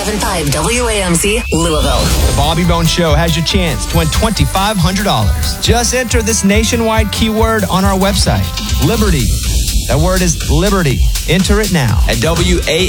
97.5 WAMC, Louisville. The Bobby Bones Show has your chance to win $2,500. Just enter this nationwide keyword on our website, Liberty. That word is Liberty. Enter it now at WAMC.